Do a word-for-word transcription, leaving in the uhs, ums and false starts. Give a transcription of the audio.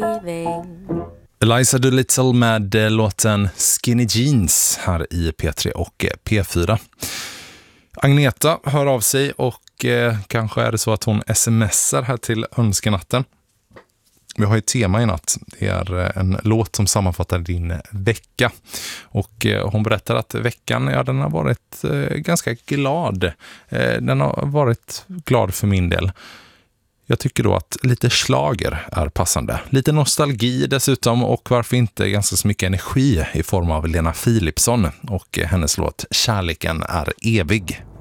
leaving. Eliza Doolittle med låten Skinny Jeans här i P tre och P fyra. Agneta hör av sig och eh, kanske är det så att hon smsar här till önskenatten. Vi har ett tema i natt. Det är en låt som sammanfattar din vecka. Och eh, hon berättar att veckan, ja, den har varit eh, ganska glad. Eh, den har varit glad för min del. Jag tycker då att lite slager är passande. Lite nostalgi dessutom, och varför inte ganska så mycket energi i form av Lena Philipsson och hennes låt Kärleken är evig.